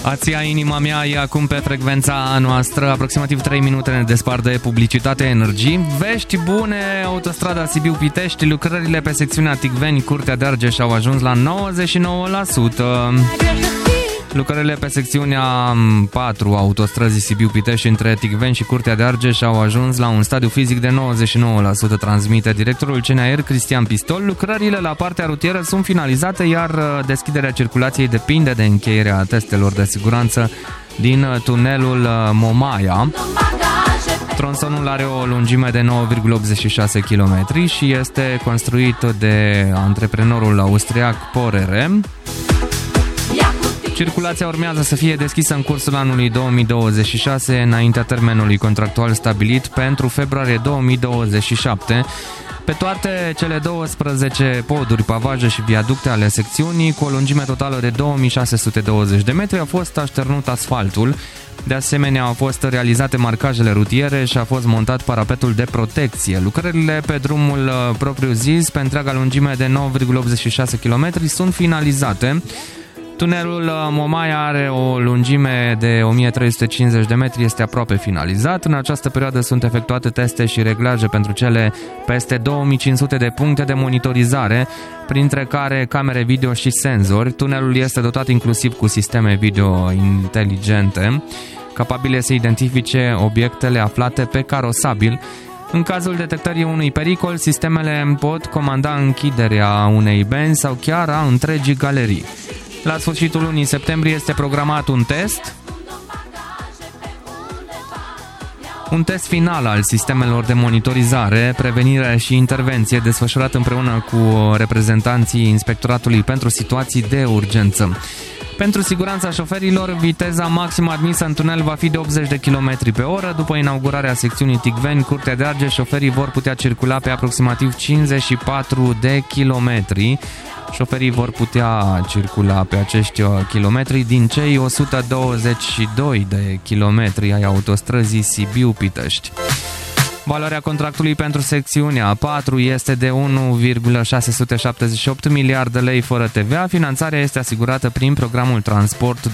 Ația inima mea e acum pe frecvența noastră. Aproximativ 3 minute ne despart de publicitate, energii. Vești bune, autostrada Sibiu-Pitești. Lucrările pe secțiunea Ticveni-Curtea de Argeș au ajuns la 99%. Lucrările pe secțiunea 4 autostrăzii Sibiu-Pitești între Ticveni și Curtea de Argeș au ajuns la un stadiu fizic de 99%, transmite directorul CNAIR Cristian Pistol. Lucrările la partea rutieră sunt finalizate, iar deschiderea circulației depinde de încheierea testelor de siguranță din tunelul Momaia. Tronsonul are o lungime de 9,86 km și este construit de antreprenorul austriac Porere. Circulația urmează să fie deschisă în cursul anului 2026, înaintea termenului contractual stabilit pentru februarie 2027. Pe toate cele 12 poduri, pavaje și viaducte ale secțiunii, cu o lungime totală de 2620 de metri, a fost așternut asfaltul. De asemenea, au fost realizate marcajele rutiere și a fost montat parapetul de protecție. Lucrările pe drumul propriu-zis, pe întreaga lungime de 9,86 km, sunt finalizate. Tunelul Momaia are o lungime de 1350 de metri, este aproape finalizat. În această perioadă sunt efectuate teste și reglaje pentru cele peste 2500 de puncte de monitorizare, printre care camere video și senzori. Tunelul este dotat inclusiv cu sisteme video inteligente, capabile să identifice obiectele aflate pe carosabil. În cazul detectării unui pericol, sistemele pot comanda închiderea unei benzi sau chiar a întregii galerii. La sfârșitul lunii septembrie este programat un test final al sistemelor de monitorizare, prevenire și intervenție, desfășurat împreună cu reprezentanții Inspectoratului pentru Situații de Urgență. Pentru siguranța șoferilor, viteza maximă admisă în tunel va fi de 80 de km pe oră. După inaugurarea secțiunii Ticveni-Curtea de Argeș, șoferii vor putea circula pe aproximativ 54 de kilometri. Șoferii vor putea circula pe acești kilometri din cei 122 de kilometri ai autostrăzii Sibiu-Pitești. Valoarea contractului pentru secțiunea 4 este de 1,678 miliarde lei fără TVA. Finanțarea este asigurată prin programul Transport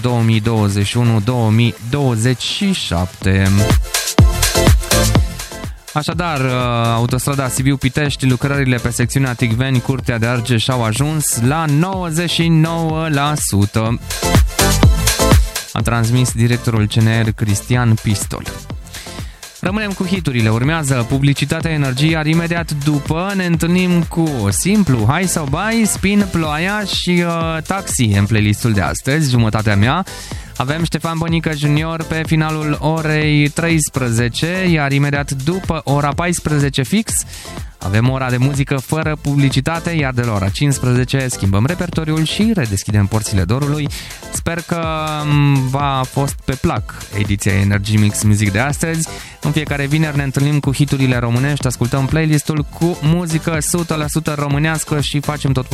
2021-2027. Așadar, autostrada Sibiu-Pitești, lucrările pe secțiunea Ticveni-Curtea de Argeș au ajuns la 99%. A transmis directorul CNR Cristian Pistol. Rămânem cu hiturile, urmează publicitatea, energie, iar imediat după ne întâlnim cu Simplu, Hai Sau Bai, Spin, Ploaia și Taxi în playlistul de astăzi, jumătatea mea. Avem Ștefan Bănică Junior pe finalul orei 13, iar imediat după ora 14 fix avem ora de muzică fără publicitate, iar de la ora 15 schimbăm repertoriul și redeschidem porțile dorului. Sper că v-a fost pe plac ediția Energy Mix Music de astăzi. În fiecare vineri ne întâlnim cu hiturile românești, ascultăm playlistul cu muzică 100% românească și facem tot